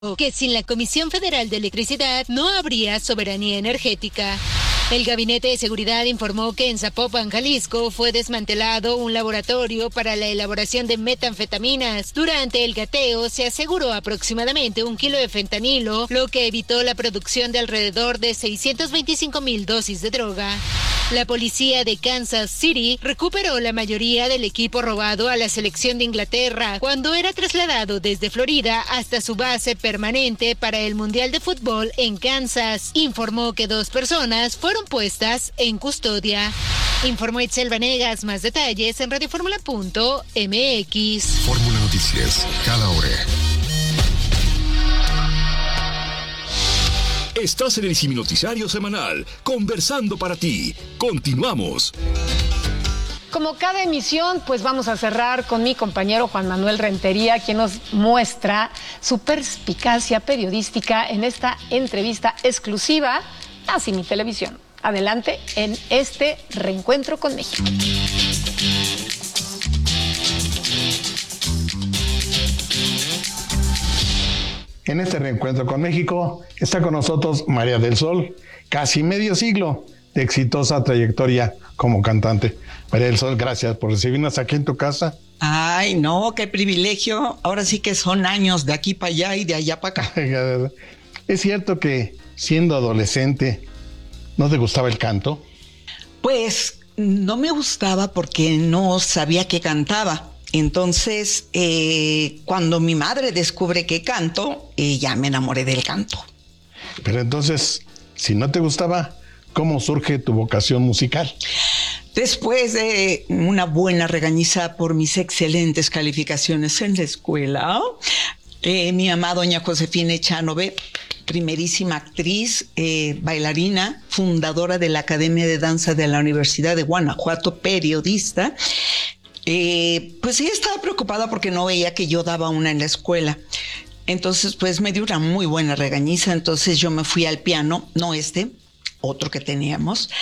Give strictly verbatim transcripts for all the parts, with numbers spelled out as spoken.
que sin la Comisión Federal de Electricidad no habría soberanía energética. El Gabinete de Seguridad informó que en Zapopan, Jalisco, fue desmantelado un laboratorio para la elaboración de metanfetaminas. Durante el cateo se aseguró aproximadamente un kilo de fentanilo, lo que evitó la producción de alrededor de seiscientas veinticinco mil dosis de droga. La policía de Kansas City recuperó la mayoría del equipo robado a la selección de Inglaterra cuando era trasladado desde Florida hasta su base permanente para el Mundial de Fútbol en Kansas. Informó que dos personas fueron puestas en custodia. Informó Itzel Vanegas. Más detalles en radioformula punto m x. Fórmula Noticias, cada hora. Estás en el Ciminoticiario Semanal, conversando para ti. Continuamos. Como cada emisión, pues vamos a cerrar con mi compañero Juan Manuel Rentería, quien nos muestra su perspicacia periodística en esta entrevista exclusiva a Simi Televisión. Adelante en este reencuentro con México. En este reencuentro con México está con nosotros María del Sol, casi medio siglo de exitosa trayectoria como cantante. María del Sol, gracias por recibirnos aquí en tu casa. Ay, no, qué privilegio. Ahora sí que son años de aquí para allá y de allá para acá. ¿Es cierto que siendo adolescente no te gustaba el canto? Pues no me gustaba porque no sabía que cantaba. Entonces, eh, cuando mi madre descubre que canto, eh, ya me enamoré del canto. Pero entonces, si no te gustaba, ¿cómo surge tu vocación musical? Después de una buena regañiza por mis excelentes calificaciones en la escuela, eh, mi mamá, doña Josefina Echanove, primerísima actriz, eh, bailarina, fundadora de la Academia de Danza de la Universidad de Guanajuato, periodista, eh, pues ella estaba preocupada porque no veía que yo daba una en la escuela. Entonces, pues me dio una muy buena regañiza. Entonces yo me fui al piano, no este, otro que teníamos,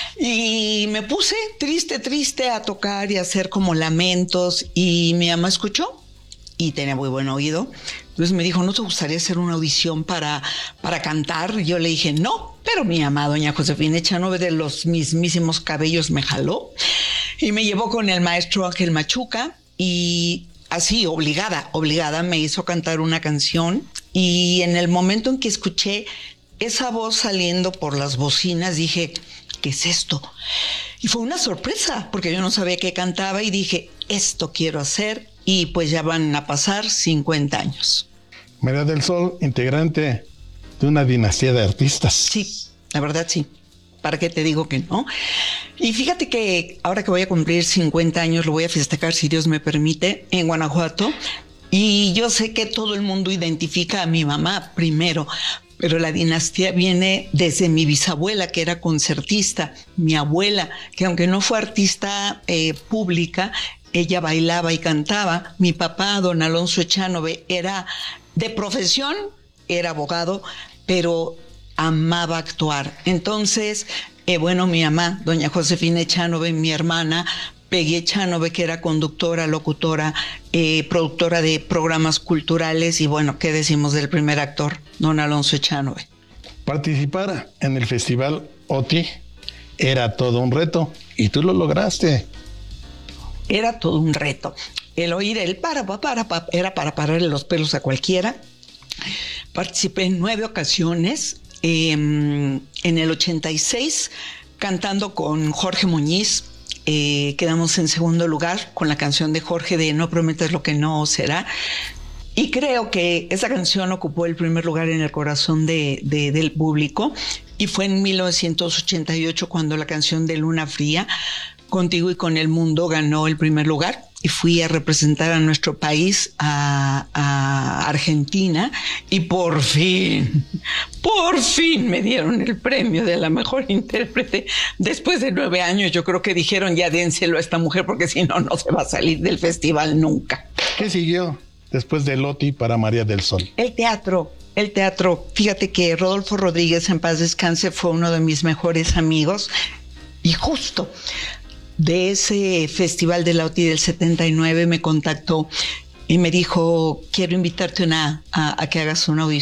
y me puse triste, triste a tocar y a hacer como lamentos, y mi mamá escuchó y tenía muy buen oído. Entonces me dijo, ¿no te gustaría hacer una audición para, para cantar? Y yo le dije, no, pero mi mamá, doña Josefina Echanove, de los mismísimos cabellos, me jaló y me llevó con el maestro Ángel Machuca, y así, obligada, obligada, me hizo cantar una canción. Y en el momento en que escuché esa voz saliendo por las bocinas, dije, ¿qué es esto? Y fue una sorpresa, porque yo no sabía qué cantaba, y dije, esto quiero hacer. Y pues ya van a pasar cincuenta años. María del Sol, integrante de una dinastía de artistas. Sí, la verdad sí. ¿Para qué te digo que no? Y fíjate que ahora que voy a cumplir cincuenta años, lo voy a festejar, si Dios me permite, en Guanajuato. Y yo sé que todo el mundo identifica a mi mamá primero, pero la dinastía viene desde mi bisabuela, que era concertista, mi abuela, que aunque no fue artista eh, pública, ella bailaba y cantaba. Mi papá, don Alonso Echanove, era de profesión, era abogado, pero amaba actuar. Entonces, eh, bueno, mi mamá, doña Josefina Echanove, mi hermana, Peggy Echanove, que era conductora, locutora, eh, productora de programas culturales, y bueno, ¿qué decimos del primer actor, don Alonso Echanove? Participar en el festival O T I era todo un reto, y tú lo lograste. Era todo un reto. El oír el para, para, para, para era para pararle los pelos a cualquiera. Participé en nueve ocasiones. Eh, en el ochenta y seis, cantando con Jorge Muñiz, eh, quedamos en segundo lugar con la canción de Jorge de No prometas lo que no será. Y creo que esa canción ocupó el primer lugar en el corazón de, de, del público. Y fue en mil novecientos ochenta y ocho cuando la canción de Luna Fría, Contigo y con el Mundo, ganó el primer lugar, y fui a representar a nuestro país, a, a Argentina, y por fin, por fin me dieron el premio de la mejor intérprete. Después de nueve años, yo creo que dijeron, ya dénselo a esta mujer, porque si no, no se va a salir del festival nunca. ¿Qué siguió después del O T I para María del Sol? El teatro. El teatro. Fíjate que Rodolfo Rodríguez, en paz descanse, fue uno de mis mejores amigos, y justo de ese festival de la O T I del setenta y nueve me contactó y me dijo, quiero invitarte una, a, a que hagas una audición